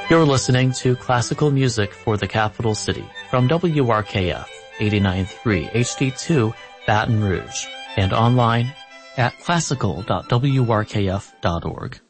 You're listening to classical music for the capital city from WRKF 89.3 HD2 Baton Rouge and online at classical.wrkf.org.